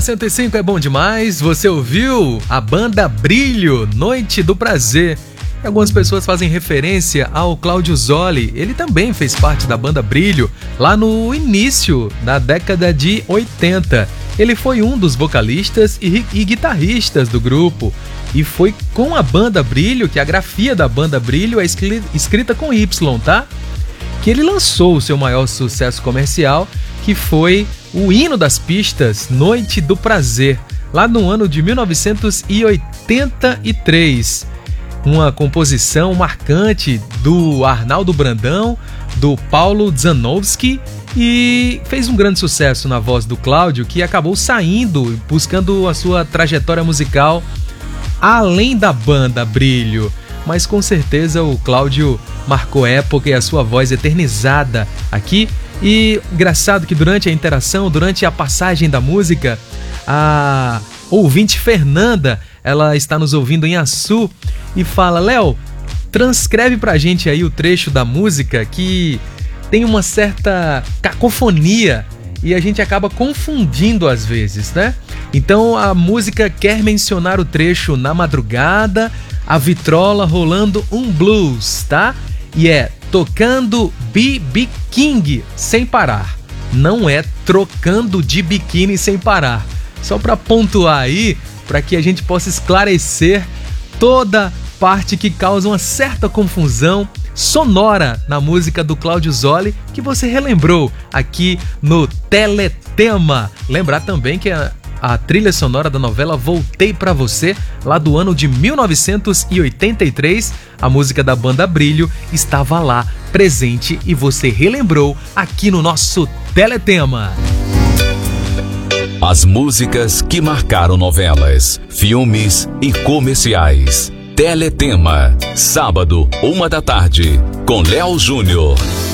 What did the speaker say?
105 é bom demais. Você ouviu a banda Brilho, Noite do Prazer. E algumas pessoas fazem referência ao Cláudio Zoli. Ele também fez parte da banda Brilho lá no início da década de 80. Ele foi um dos vocalistas e guitarristas do grupo. E foi com a banda Brilho, que a grafia da banda Brilho é escrita com Y, tá? Que ele lançou o seu maior sucesso comercial, que foi o hino das pistas, Noite do Prazer, lá no ano de 1983. Uma composição marcante do Arnaldo Brandão, do Paulo Zanowski, e fez um grande sucesso na voz do Cláudio, que acabou saindo, buscando a sua trajetória musical além da banda Brilho. Mas com certeza o Cláudio marcou época e a sua voz eternizada aqui. E engraçado que durante a interação, durante a passagem da música, a ouvinte Fernanda, ela está nos ouvindo em Açu e fala: Léo, transcreve pra gente aí o trecho da música que tem uma certa cacofonia e a gente acaba confundindo às vezes, né? Então a música quer mencionar o trecho na madrugada, a vitrola rolando um blues, tá? E é tocando B.B. King sem parar. Não é trocando de biquíni sem parar. Só para pontuar aí, para que a gente possa esclarecer toda parte que causa uma certa confusão sonora na música do Cláudio Zoli, que você relembrou aqui no Teletema. Lembrar também que a trilha sonora da novela Voltei Pra Você, lá do ano de 1983, a música da banda Brilho estava lá presente e você relembrou aqui no nosso Teletema. As músicas que marcaram novelas, filmes e comerciais. Teletema, sábado, 1 da tarde, com Léo Júnior.